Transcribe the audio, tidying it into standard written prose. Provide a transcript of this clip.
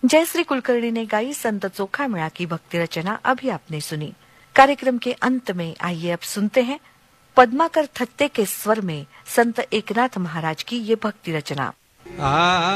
जयश्री कुलकर्णी ने गाई संत चोखा मिला की भक्ति रचना अभी आपने सुनी। कार्यक्रम के अंत में आइए अब सुनते हैं पद्माकर थत्ते के स्वर में संत एकनाथ महाराज की ये भक्ति रचना।